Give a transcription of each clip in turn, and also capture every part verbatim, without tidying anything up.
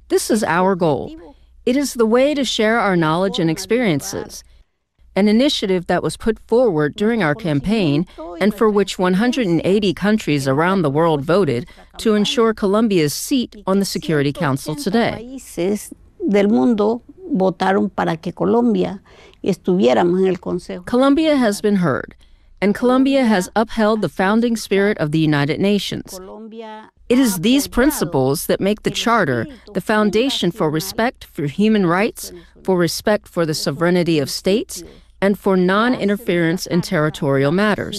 This is our goal. It is the way to share our knowledge and experiences, an initiative that was put forward during our campaign and for which one hundred eighty countries around the world voted to ensure Colombia's seat on the Security Council today. Del mundo votaron para que Colombia estuviéramos en el Consejo. Colombia has been heard, and Colombia has upheld the founding spirit of the United Nations. It is these principles that make the Charter the foundation for respect for human rights, for respect for the sovereignty of states, and for non-interference in territorial matters.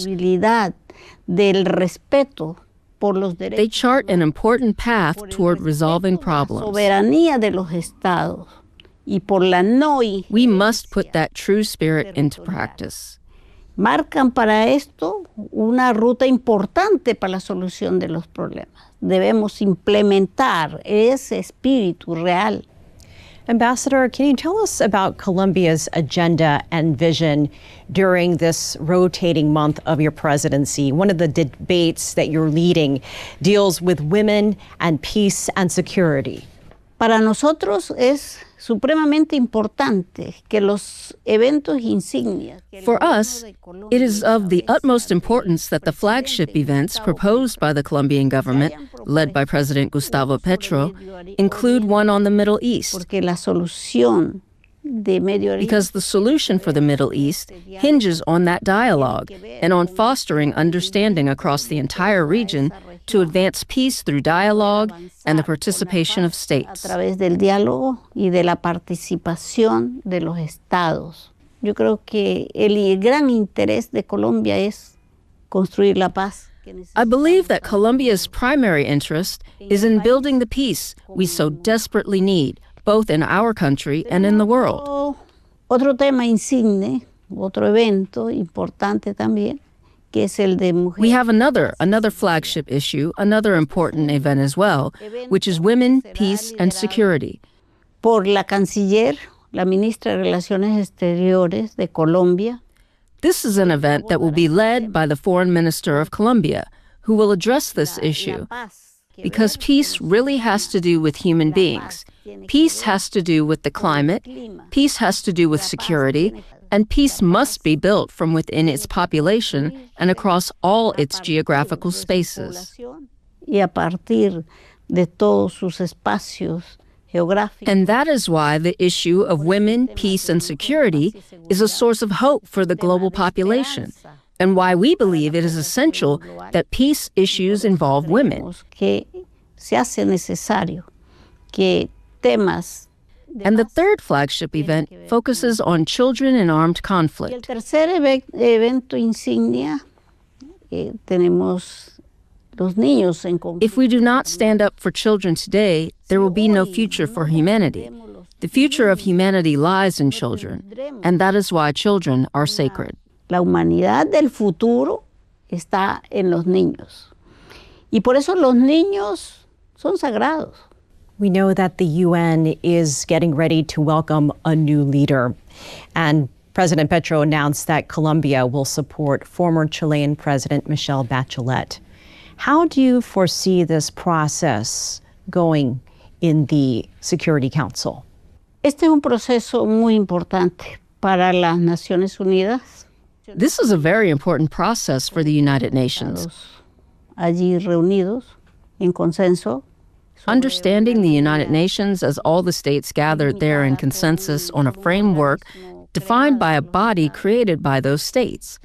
Del respeto por los derechos. They chart an important path toward resolving problems. Soberanía de los estados y por la no. We must put that true spirit into practice. Marcan para esto una ruta importante para la solución de los problemas. Debemos implementar ese espíritu real. Ambassador, can you tell us about Colombia's agenda and vision during this rotating month of your presidency? One of the debates that you're leading deals with women and peace and security. Para nosotros es supremamente importante que los eventos insignia. For us, it is of the utmost importance that the flagship events proposed by the Colombian government, led by President Gustavo Petro, include one on the Middle East. Porque la solución de Medio Oriente, because the solution for the Middle East hinges on that dialogue and on fostering understanding across the entire region to advance peace through dialogue and the participation of states. A través del diálogo y de la participación de los estados. Yo creo que el gran interés de Colombia es construir la paz. I believe that Colombia's primary interest is in building the peace we so desperately need, both in our country and in the world. Otro tema insigne, otro evento importante también, que es el de mujeres. We have another, another flagship issue, another important event as well, which is women, peace, and security. Por la canciller, la ministra de Relaciones Exteriores de Colombia. This is an event that will be led by the Foreign Minister of Colombia, who will address this issue. Because peace really has to do with human beings. Peace has to do with the climate. Peace has to do with security. And peace must be built from within its population and across all its geographical spaces. Y a partir de todos sus espacios geográficos. And that is why the issue of women, peace, and security is a source of hope for the global population, and why we believe it is essential that peace issues involve women. Que se hace necesario que temas. And the third flagship event focuses on children in armed conflict. El tercer evento insignia eh, tenemos los niños en conflicto. If we do not stand up for children today, there will be no future for humanity. The future of humanity lies in children, and that is why children are sacred. La humanidad del futuro está en los niños. Y por eso los niños son sagrados. We know that the U N is getting ready to welcome a new leader. And President Petro announced that Colombia will support former Chilean President Michelle Bachelet. How do you foresee this process going in the Security Council? Este es un proceso muy importante para las Naciones Unidas. This is a very important process for the United Nations. Allí reunidos en consenso. Understanding the United Nations as all the states gathered there in consensus on a framework defined by a body created by those states,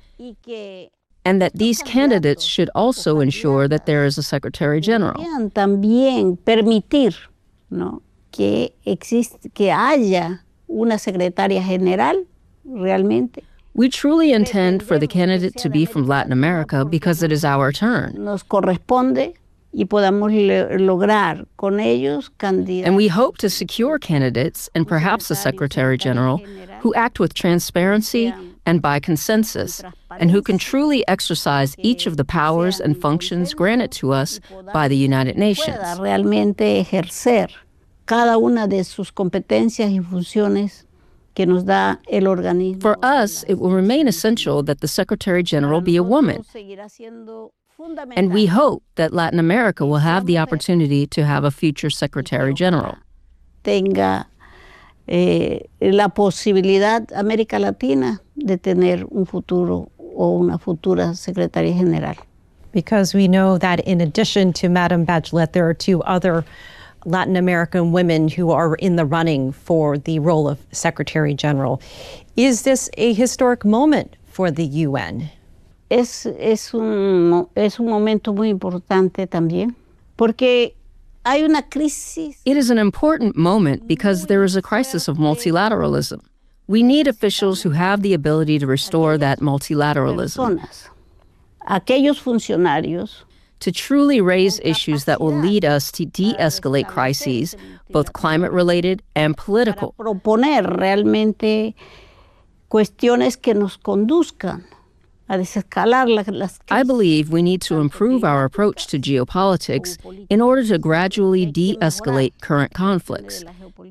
and that these candidates should also ensure that there is a Secretary General. También permitir, ¿no?, que existe, que haya una secretaria general realmente. We truly intend for the candidate to be from Latin America because it is our turn. Nos corresponde y podamos lograr con ellos candidatos. And we hope to secure candidates and perhaps a Secretary General who act with transparency and by consensus, and who can truly exercise each of the powers and functions granted to us by the United Nations. Realmente ejercer cada una de sus competencias y funciones que nos da el organismo. For us, it will remain essential that the Secretary General be a woman. And we hope that Latin America will have the opportunity to have a future Secretary General. tenga eh, la posibilidad América Latina de tener un futuro o una futura secretaria general. Because we know that in addition to Madam Bachelet, there are two other Latin American women who are in the running for the role of Secretary General. Is this a historic moment for the U N? Es, es, un, es un momento muy importante también, porque hay una crisis. It is an important moment because there is a crisis of multilateralism. We need officials who have the ability to restore that multilateralism, Personas, aquellos funcionarios to truly raise issues that will lead us to de-escalate crises, both climate-related and political. para proponer realmente cuestiones que nos conduzcan a desescalar la- las crisis. I believe we need to improve our approach to geopolitics in order to gradually de-escalate current conflicts.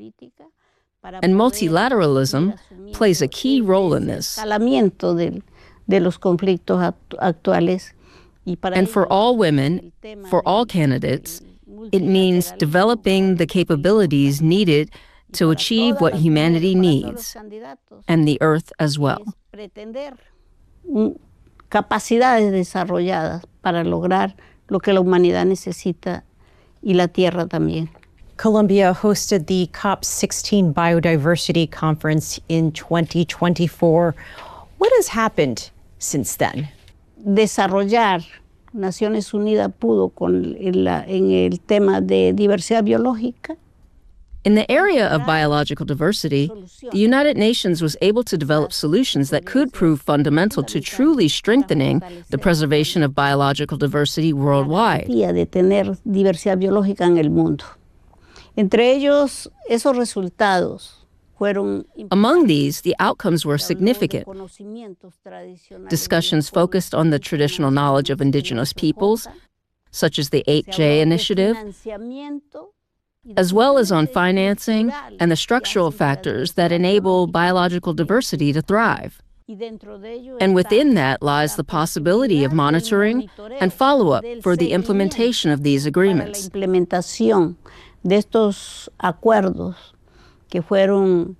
And multilateralism plays a key role in this. Escalamiento del- de los conflictos act- actuales. Y para And for ello, all women, for all candidates, it means developing the capabilities needed to achieve what humanity needs, and the earth as well. pretender mm, capacidades desarrolladas para lograr lo que la humanidad necesita y la tierra también. Colombia hosted the COP sixteen Biodiversity Conference in twenty twenty-four. What has happened since then? Desarrollar, Naciones Unidas pudo con el, la- en el tema de diversidad biológica. In the area of biological diversity, the United Nations was able to develop solutions that could prove fundamental to truly strengthening the preservation of biological diversity worldwide. garantía de tener diversidad biológica en el mundo. Entre ellos, esos resultados fueron Among these, the outcomes were significant. conocimientos tradicionales Discussions focused on the traditional knowledge of indigenous peoples, such as the eight J initiative, financiamiento y as well as on financing and the structural factors that enable biological diversity to thrive. y dentro de ello And está within that lies the possibility of monitoring and follow-up for the implementation of these para la agreements. implementación de estos acuerdos que fueron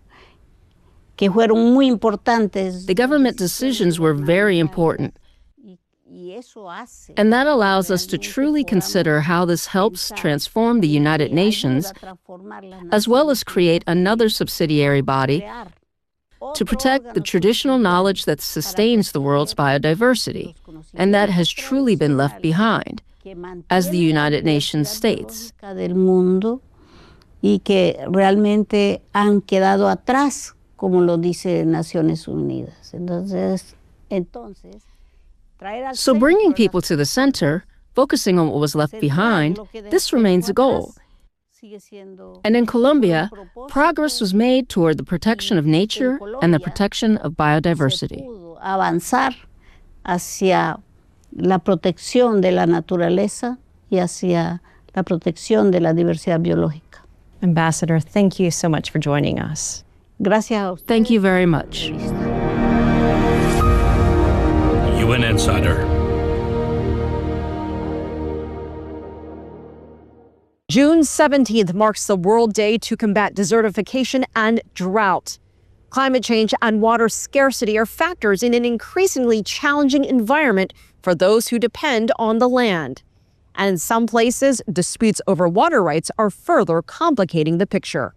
que fueron muy importantes. The government decisions were very important, Y- y eso hace and that allows us to truly consider how this helps transform the United que Nations, ayuda a transformar las as well as naciones, create another subsidiary body crear to otro protect the órgano traditional knowledge that sustains the world's biodiversity, and that has truly been left behind, que as the mantiene United la Nations diversidad states. biológica del mundo y que realmente han quedado atrás, como lo dice Naciones Unidas. Entonces, entonces traer al So centro bringing las people to the center, focusing on what was left behind, this remains a goal. sigue siendo And in Colombia, un propósito. progress was made toward the protection of nature and the protection of Se biodiversity. pudo avanzar hacia la protección de la naturaleza y hacia la protección de la diversidad biológica. Ambassador, thank you so much for joining us. Gracias a usted. Thank you very much. U N Insider. June seventeenth marks the World Day to combat desertification and drought. Climate change and water scarcity are factors in an increasingly challenging environment for those who depend on the land. And in some places, disputes over water rights are further complicating the picture.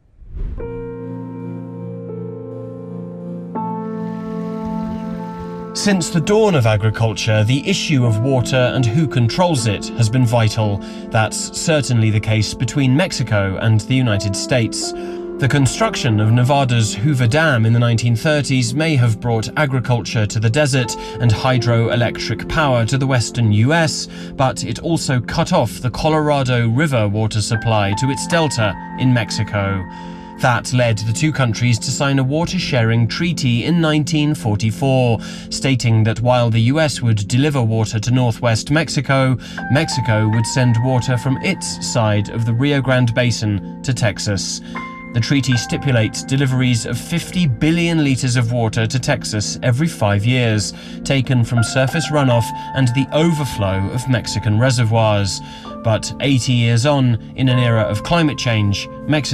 Since the dawn of agriculture, the issue of water and who controls it has been vital. That's certainly the case between Mexico and the United States. The construction of Nevada's Hoover Dam in the nineteen thirties may have brought agriculture to the desert and hydroelectric power to the western U S, but it also cut off the Colorado River water supply to its delta in Mexico. That led the two countries to sign a water-sharing treaty in nineteen forty-four, stating that while the U S would deliver water to northwest Mexico, Mexico would send water from its side of the Rio Grande Basin to Texas. The treaty stipulates deliveries of fifty billion litres of water to Texas every five years, taken from surface runoff and the overflow of Mexican reservoirs. But eighty years on, in an era of climate change, Mexico